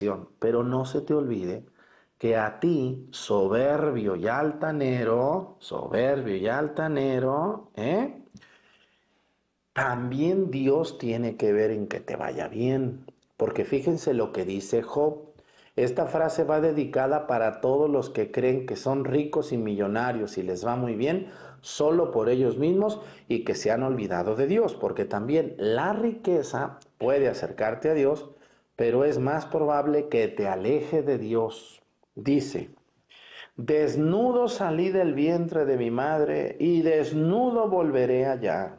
Pero no se te olvide que a ti, soberbio y altanero, también Dios tiene que ver en que te vaya bien. Porque fíjense lo que dice Job. Esta frase va dedicada para todos los que creen que son ricos y millonarios y les va muy bien solo por ellos mismos y que se han olvidado de Dios. Porque también la riqueza puede acercarte a Dios, pero es más probable que te aleje de Dios. Dice: desnudo salí del vientre de mi madre y desnudo volveré allá.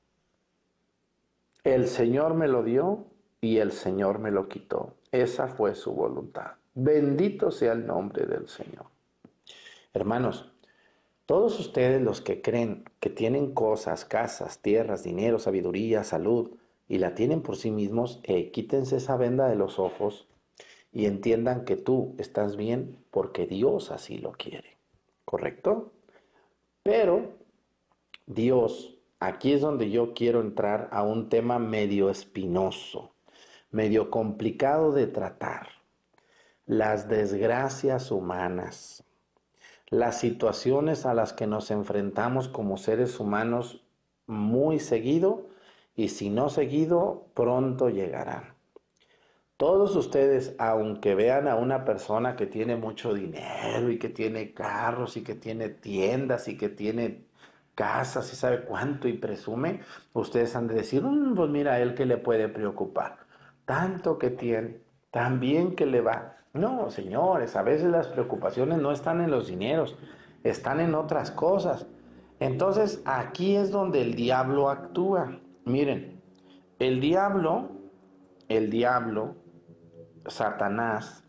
El Señor me lo dio y el Señor me lo quitó. Esa fue su voluntad. Bendito sea el nombre del Señor. Hermanos, todos ustedes los que creen que tienen cosas, casas, tierras, dinero, sabiduría, salud, y la tienen por sí mismos, quítense esa venda de los ojos y entiendan que tú estás bien porque Dios así lo quiere. ¿Correcto? Pero Dios, aquí es donde yo quiero entrar a un tema medio espinoso, medio complicado de tratar. Las desgracias humanas, las situaciones a las que nos enfrentamos como seres humanos muy seguido, y si no seguido, pronto llegarán. Todos ustedes, aunque vean a una persona que tiene mucho dinero y que tiene carros y que tiene tiendas y que tiene casas y sabe cuánto y presume, ustedes han de decir: pues mira, a él qué le puede preocupar, tanto que tiene, tan bien que le va. No, señores, a veces las preocupaciones no están en los dineros, están en otras cosas. Entonces aquí es donde el diablo actúa. Miren, el diablo, el diablo, Satanás,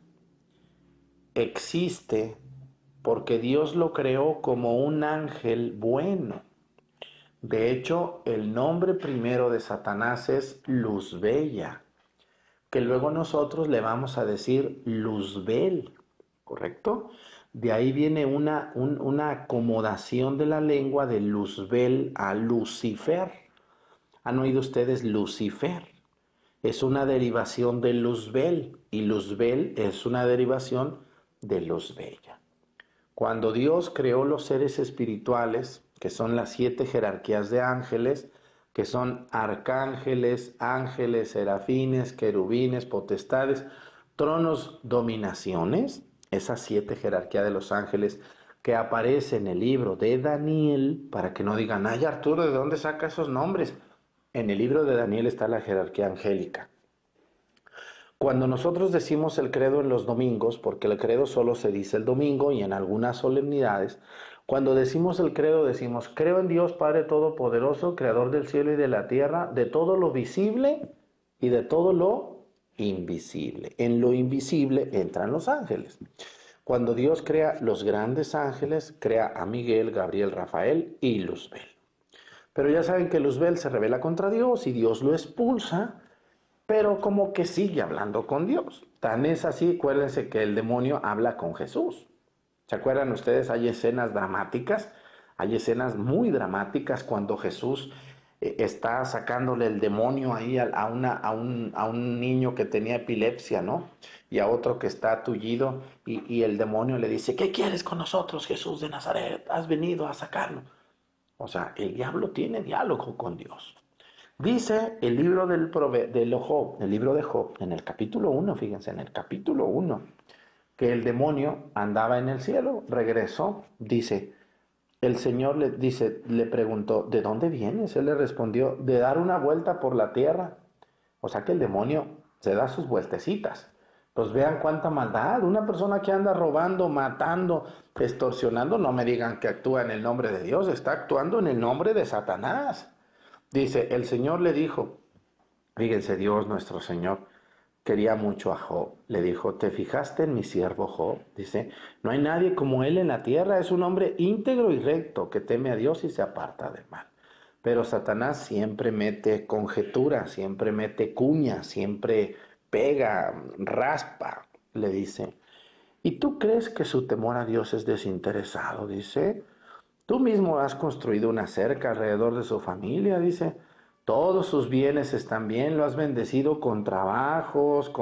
existe porque Dios lo creó como un ángel bueno. De hecho, el nombre primero de Satanás es Luzbella, que luego nosotros le vamos a decir Luzbel, ¿correcto? De ahí viene una acomodación de la lengua de Luzbel a Lucifer. ¿Han oído ustedes Lucifer? Es una derivación de Luzbel, y Luzbel es una derivación de Luzbella. Cuando Dios creó los seres espirituales, que son las 7 jerarquías de ángeles, que son arcángeles, ángeles, serafines, querubines, potestades, tronos, dominaciones, esas 7 jerarquías de los ángeles que aparece en el libro de Daniel, para que no digan: ay, Arturo, ¿de dónde saca esos nombres? En el libro de Daniel está la jerarquía angélica. Cuando nosotros decimos el credo en los domingos, porque el credo solo se dice el domingo y en algunas solemnidades, cuando decimos el credo decimos: creo en Dios Padre Todopoderoso, Creador del cielo y de la tierra, de todo lo visible y de todo lo invisible. En lo invisible entran los ángeles. Cuando Dios crea los grandes ángeles, crea a Miguel, Gabriel, Rafael y Luzbel. Pero ya saben que Luzbel se rebela contra Dios y Dios lo expulsa, pero como que sigue hablando con Dios. Tan es así, acuérdense que el demonio habla con Jesús. ¿Se acuerdan ustedes? Hay escenas dramáticas, hay escenas muy dramáticas cuando Jesús está sacándole el demonio ahí a un niño que tenía epilepsia, ¿no? Y a otro que está tullido, y el demonio le dice: ¿qué quieres con nosotros, Jesús de Nazaret? ¿Has venido a sacarnos? O sea, el diablo tiene diálogo con Dios. Dice el libro de Job, el libro de Job, en el capítulo 1, fíjense, en el capítulo 1, que el demonio andaba en el cielo, regresó, dice, el Señor le preguntó: ¿de dónde vienes? Él le respondió: de dar una vuelta por la tierra. O sea que el demonio se da sus vueltecitas. Pues vean cuánta maldad. Una persona que anda robando, matando, extorsionando, no me digan que actúa en el nombre de Dios, está actuando en el nombre de Satanás. Dice: el Señor le dijo, fíjense, Dios nuestro Señor quería mucho a Job. Le dijo: ¿te fijaste en mi siervo Job? Dice: no hay nadie como él en la tierra, es un hombre íntegro y recto que teme a Dios y se aparta del mal. Pero Satanás siempre mete conjetura, siempre mete cuña, siempre pega, raspa, le dice. ¿Y tú crees que su temor a Dios es desinteresado? Dice. Tú mismo has construido una cerca alrededor de su familia, dice. Todos sus bienes están bien, lo has bendecido con trabajos, con